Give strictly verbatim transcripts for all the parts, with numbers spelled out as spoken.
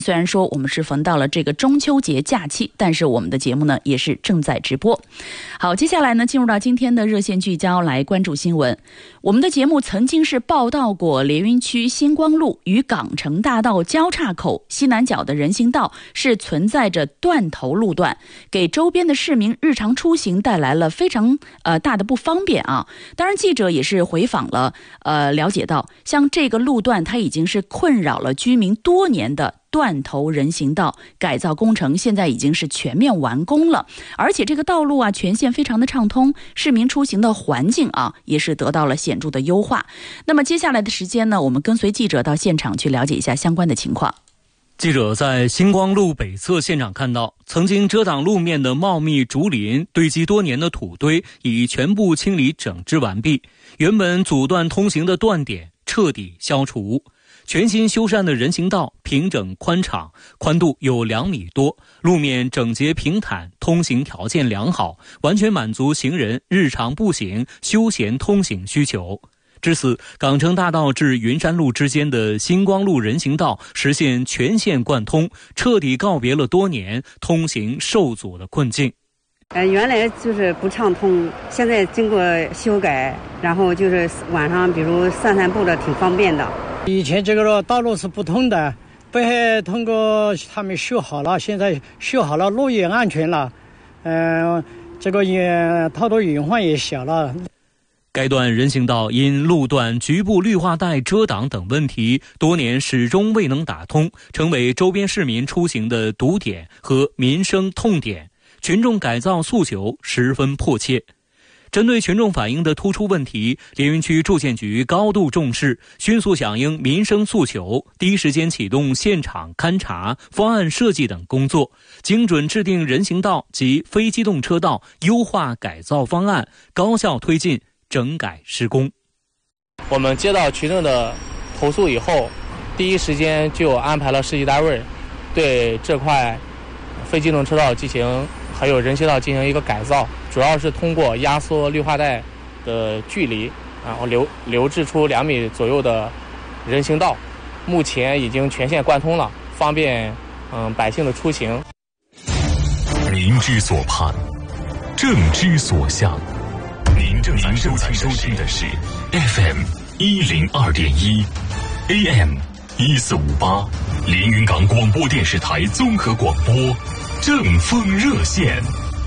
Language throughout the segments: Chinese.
虽然说我们是逢到了这个中秋节假期，但是我们的节目呢也是正在直播。好，接下来呢进入到今天的热线聚焦，来关注新闻。我们的节目曾经是报道过连云区星光路与港城大道交叉口西南角的人行道是存在着断头路段，给周边的市民日常出行带来了非常呃大的不方便啊。当然记者也是回访了，呃了解到像这个路段它已经是困扰了居民多年的断头人行道改造工程现在已经是全面完工了，而且这个道路啊全线非常的畅通，市民出行的环境啊也是得到了显著的优化。那么接下来的时间呢，我们跟随记者到现场去了解一下相关的情况。 记者在星光路北侧现场看到，曾经遮挡路面的茂密竹林、堆积多年的土堆已全部清理整治完毕，原本阻断通行的断点彻底消除。全新修缮的人行道平整宽敞，宽度有两米多，路面整洁平坦，通行条件良好，完全满足行人日常步行、休闲通行需求。至此，港城大道至云山路之间的星光路人行道实现全线贯通，彻底告别了多年通行受阻的困境。 呃，原来就是不畅通，现在经过修改，然后就是晚上比如散散步的挺方便的。 以前这个道路是不通的，北海通过他们修好了，现在修好了，路也安全了，嗯、呃，这个也道路隐患也小了。 该段人行道因路段局部绿化带遮挡等问题，多年始终未能打通，成为周边市民出行的堵点和民生痛点，群众改造诉求十分迫切。针对群众反映的突出问题，连云区住建局高度重视，迅速响应民生诉求，第一时间启动现场勘查、方案设计等工作，精准制定人行道及非机动车道优化改造方案，高效推进整改施工。 我们接到群众的投诉以后，第一时间就安排了设计单位对这块非机动车道进行还有人行道进行一个改造，主要是通过压缩绿化带的距离，然后留留置出两米左右的人行道，目前已经全线贯通了，方便嗯百姓的出行。 民之所盼，政之所向。您正在收听的是 F M 一零二点一 A M 一四五八连云港广播电视台综合广播正风热线。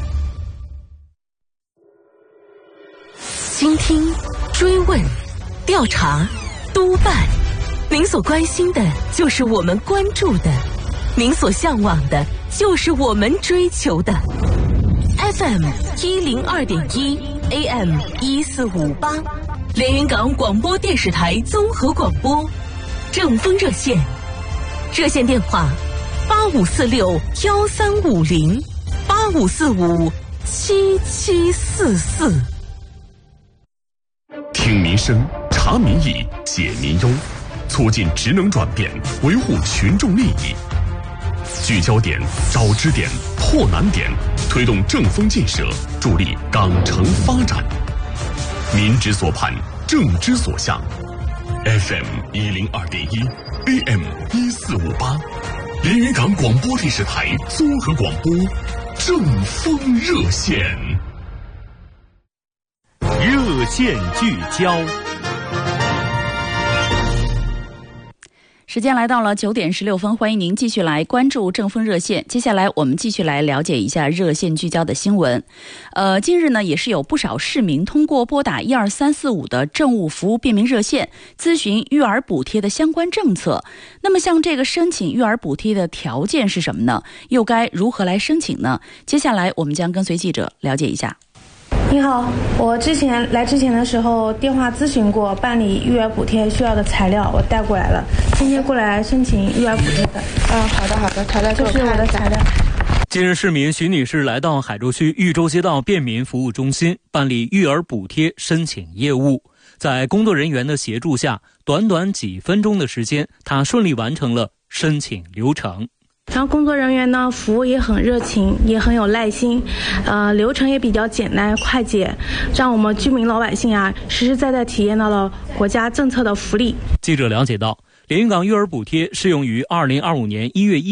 倾听、追问、调查、督办，您所关心的就是我们关注的，您所向往的就是我们追求的。F M 一零二点一 A M 一四五八连云港广播电视台综合广播正风热线，热线电话八五四六幺三五零八五四五七七四四。 听民生，查民意，解民忧，促进职能转变，维护群众利益。聚焦点，找支点，破难点，推动正风建设，助力港城发展。民之所盼，政之所向。F M 一零二点一 A M 一四五八连云港广播电视台综合广播正风热线。 热线聚焦。 时间来到了九点十六分，欢迎您继续来关注正风热线。接下来我们继续来了解一下热线聚焦的新闻。呃，近日呢，也是有不少市民通过拨打一二三四五的政务服务便民热线咨询育儿补贴的相关政策。那么，像这个申请育儿补贴的条件是什么呢？又该如何来申请呢？接下来我们将跟随记者了解一下。 你好，我之前来之前的时候电话咨询过办理育儿补贴需要的材料，我带过来了。今天过来申请育儿补贴的。嗯，好的好的，材料就是我的材料。 近日，市民徐女士来到海州区豫州街道便民服务中心办理育儿补贴申请业务，在工作人员的协助下，短短几分钟的时间，她顺利完成了申请流程。 然后工作人员呢，服务也很热情，也很有耐心，呃，流程也比较简单快捷，让我们居民老百姓啊，实实在在体验到了国家政策的福利。 记者了解到，连云港育儿补贴适用于二零二五年一月一